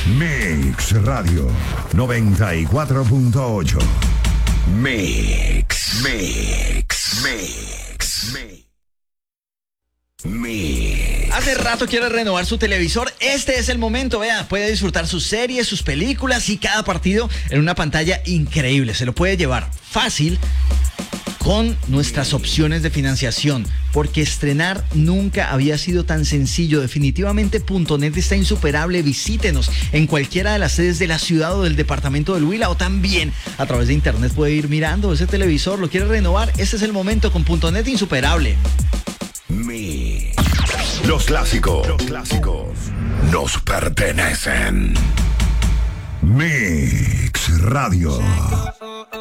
Mix Radio 94.8. Mix. Hace rato quiere renovar su televisor. Este es el momento, vea, puede disfrutar sus series, sus películas y cada partido en una pantalla increíble. Se lo puede llevar fácil con nuestras opciones de financiación, porque estrenar nunca había sido tan sencillo. Definitivamente .net está insuperable. Visítenos en cualquiera de las sedes de la ciudad o del departamento del Huila, o también a través de internet puede ir mirando ese televisor. ¿Lo quiere renovar? Este es el momento con .net insuperable. Los clásicos nos pertenecen. Mix Radio.